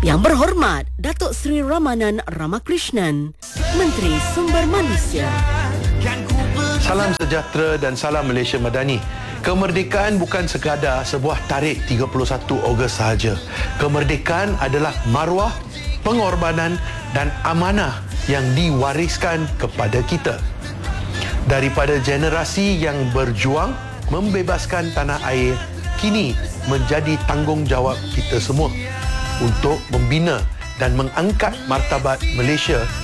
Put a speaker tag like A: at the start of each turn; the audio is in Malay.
A: Yang berhormat Datuk Seri Ramanan Ramakrishnan, Menteri Sumber Manusia.
B: Salam sejahtera dan salam Malaysia Madani. Kemerdekaan bukan sekadar sebuah tarikh 31 Ogos sahaja. Kemerdekaan adalah maruah, pengorbanan dan amanah yang diwariskan kepada kita. Daripada generasi yang berjuang membebaskan tanah air, kini menjadi tanggungjawab kita semua untuk membina dan mengangkat martabat Malaysia